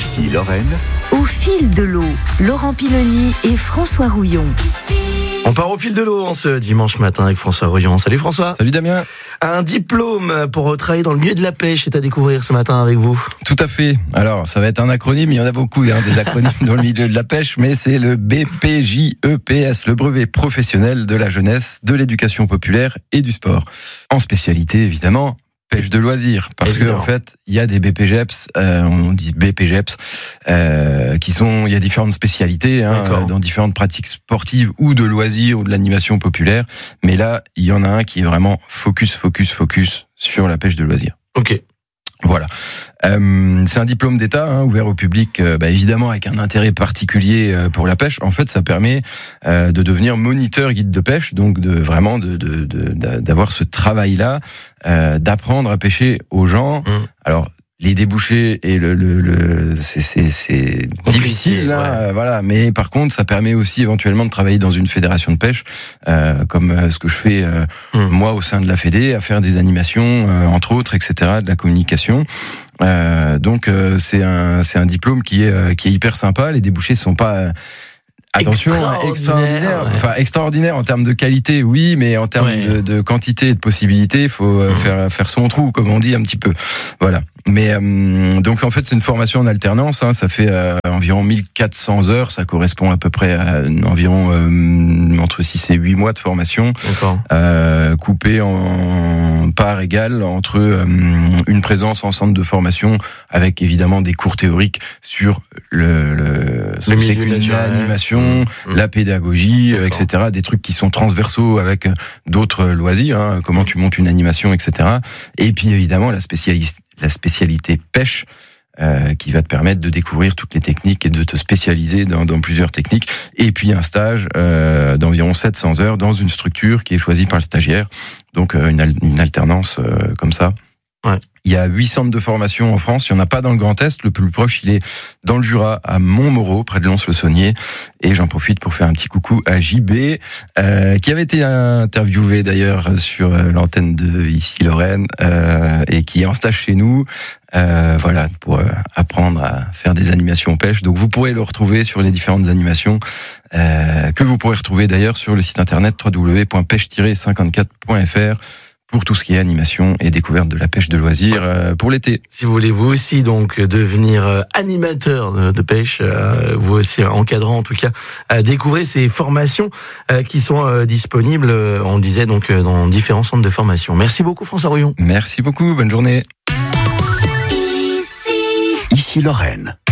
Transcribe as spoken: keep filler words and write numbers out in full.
Ici Lorraine. Au fil de l'eau, Laurent Piloni et François Rouillon. On part au fil de l'eau en ce dimanche matin avec François Rouillon. Salut François. Salut Damien. Un diplôme pour travailler dans le milieu de la pêche est à découvrir ce matin avec vous. Tout à fait. Alors, ça va être un acronyme, il y en a beaucoup, hein, des acronymes dans le milieu de la pêche, mais c'est le B P J E P S, le brevet professionnel de la jeunesse, de l'éducation populaire et du sport. En spécialité, évidemment, pêche de loisirs, parce que en fait, il y a des B P G E P S, euh, on dit B P G E P S, euh, qui sont, il y a différentes spécialités, hein, euh, dans différentes pratiques sportives ou de loisirs ou de l'animation populaire. Mais là, il y en a un qui est vraiment focus, focus, focus sur la pêche de loisirs. Ok. Voilà. Euh, c'est un diplôme d'État, hein, ouvert au public, euh, bah, évidemment avec un intérêt particulier euh, pour la pêche. En fait, ça permet euh, de devenir moniteur guide de pêche, donc de vraiment de, de, de, d'avoir ce travail-là, euh, d'apprendre à pêcher aux gens. Mmh. Alors, les débouchés et le, le, le c'est, c'est, c'est difficile, là, ouais. euh, voilà. Mais par contre, ça permet aussi éventuellement de travailler dans une fédération de pêche, euh, comme euh, ce que je fais euh, mmh. moi au sein de la Fédé, à faire des animations, euh, entre autres, et cetera, de la communication. Euh, donc euh, c'est un, c'est un diplôme qui est, euh, qui est hyper sympa. Les débouchés sont pas euh, Attention, extraordinaire, extraordinaire. Ouais. Enfin extraordinaire en termes de qualité, oui, mais en termes ouais. de, de quantité et de possibilités, il faut mmh. faire faire son trou, comme on dit un petit peu. Voilà. Mais euh, donc en fait c'est une formation en alternance, hein, ça fait euh, environ mille quatre cents heures, ça correspond à peu près à environ euh, entre six et huit mois de formation, euh, coupé en parts égales entre euh, une présence en centre de formation avec évidemment des cours théoriques sur le, le, ce que c'est qu'une animation, mmh. la pédagogie, euh, et cetera, des trucs qui sont transversaux avec d'autres loisirs, hein, comment tu montes une animation, et cetera. Et puis évidemment la spécialiste la spécialité pêche, euh, qui va te permettre de découvrir toutes les techniques et de te spécialiser dans, dans plusieurs techniques. Et puis un stage euh, d'environ sept cents heures dans une structure qui est choisie par le stagiaire. Donc euh, une, une alternance euh, comme ça. Ouais. Il y a huit centres de formation en France, il n'y en a pas dans le Grand Est, le plus proche il est dans le Jura, à Montmoreau, près de Lons-le-Saunier, et j'en profite pour faire un petit coucou à J B, euh, qui avait été interviewé d'ailleurs sur l'antenne de Ici Lorraine, euh, et qui est en stage chez nous, euh, voilà, pour euh, apprendre à faire des animations pêche. Donc vous pourrez le retrouver sur les différentes animations, euh, que vous pourrez retrouver d'ailleurs sur le site internet w w w point pêche tiret cinquante-quatre point f r, pour tout ce qui est animation et découverte de la pêche de loisirs euh, pour l'été. Si vous voulez vous aussi donc devenir euh, animateur de, de pêche, euh, vous aussi encadrant en tout cas, euh, découvrez ces formations euh, qui sont euh, disponibles, euh, on le disait donc euh, dans différents centres de formation. Merci beaucoup François Rouillon. Merci beaucoup, bonne journée. Ici, Ici Lorraine.